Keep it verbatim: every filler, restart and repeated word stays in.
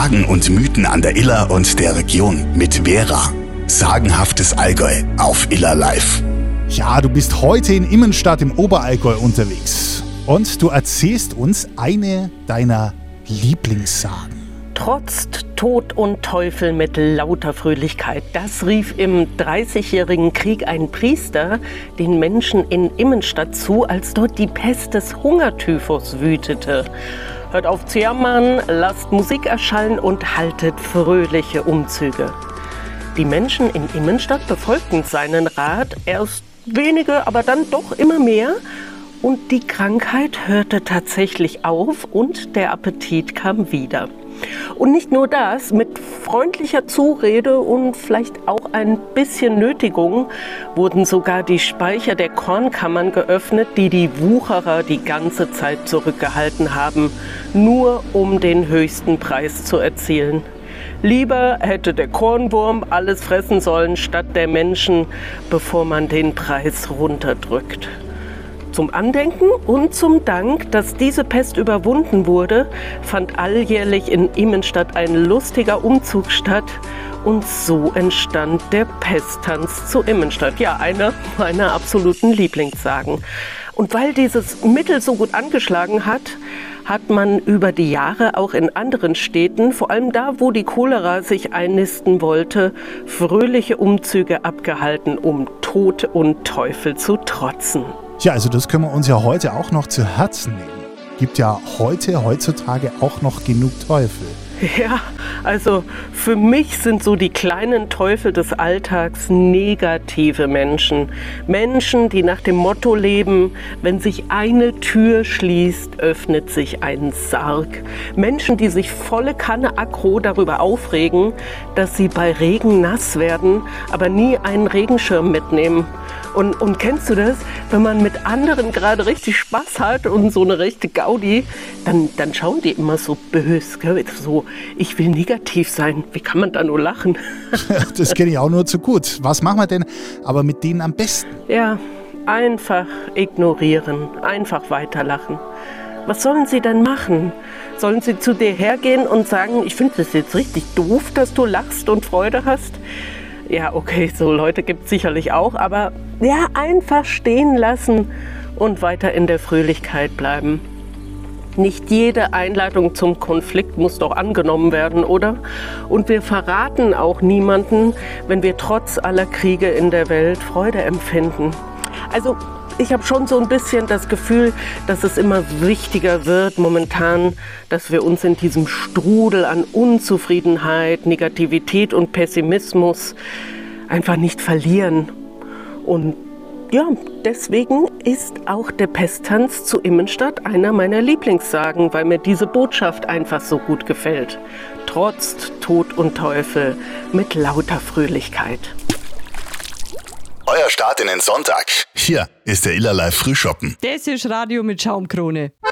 Sagen und Mythen an der Iller und der Region mit Vera. Sagenhaftes Allgäu auf Iller Live. Ja, du bist heute in Immenstadt im Oberallgäu unterwegs und du erzählst uns eine deiner Lieblingssagen. Trotzt Tod und Teufel mit lauter Fröhlichkeit. Das rief im dreißigjährigen Krieg ein Priester den Menschen in Immenstadt zu, als dort die Pest des Hungertyphus wütete. Hört auf zu jammern, lasst Musik erschallen und haltet fröhliche Umzüge. Die Menschen in Immenstadt befolgten seinen Rat, erst wenige, aber dann doch immer mehr. Und die Krankheit hörte tatsächlich auf und der Appetit kam wieder. Und nicht nur das, mit freundlicher Zurede und vielleicht auch ein bisschen Nötigung wurden sogar die Speicher der Kornkammern geöffnet, die die Wucherer die ganze Zeit zurückgehalten haben, nur um den höchsten Preis zu erzielen. Lieber hätte der Kornwurm alles fressen sollen statt der Menschen, bevor man den Preis runterdrückt. Zum Andenken und zum Dank, dass diese Pest überwunden wurde, fand alljährlich in Immenstadt ein lustiger Umzug statt. Und so entstand der Pesttanz zu Immenstadt. Ja, einer meiner absoluten Lieblingssagen. Und weil dieses Mittel so gut angeschlagen hat, hat man über die Jahre auch in anderen Städten, vor allem da, wo die Cholera sich einnisten wollte, fröhliche Umzüge abgehalten, um Tod und Teufel zu trotzen. Ja, also das können wir uns ja heute auch noch zu Herzen nehmen. Gibt ja heute, heutzutage auch noch genug Teufel. Ja, also für mich sind so die kleinen Teufel des Alltags negative Menschen. Menschen, die nach dem Motto leben, wenn sich eine Tür schließt, öffnet sich ein Sarg. Menschen, die sich volle Kanne aggro darüber aufregen, dass sie bei Regen nass werden, aber nie einen Regenschirm mitnehmen. Und, und kennst du das, wenn man mit anderen gerade richtig Spaß hat und so eine rechte Gaudi, dann, dann schauen die immer so böse, gell? So, ich will negativ sein. Wie kann man da nur lachen? Das kenne ich auch nur zu gut. Was machen wir denn aber mit denen am besten? Ja, einfach ignorieren, einfach weiterlachen. Was sollen sie denn machen? Sollen sie zu dir hergehen und sagen, ich finde das jetzt richtig doof, dass du lachst und Freude hast? Ja, okay, so Leute gibt es sicherlich auch, aber ja, einfach stehen lassen und weiter in der Fröhlichkeit bleiben. Nicht jede Einladung zum Konflikt muss doch angenommen werden, oder? Und wir verraten auch niemanden, wenn wir trotz aller Kriege in der Welt Freude empfinden. Also ich habe schon so ein bisschen das Gefühl, dass es immer wichtiger wird momentan, dass wir uns in diesem Strudel an Unzufriedenheit, Negativität und Pessimismus einfach nicht verlieren. Und ja, deswegen ist auch der Pesttanz zu Immenstadt einer meiner Lieblingssagen, weil mir diese Botschaft einfach so gut gefällt. Trotz Tod und Teufel mit lauter Fröhlichkeit. Euer Start in den Sonntag. Hier ist der Iller Live Frühschoppen. Das ist Radio mit Schaumkrone.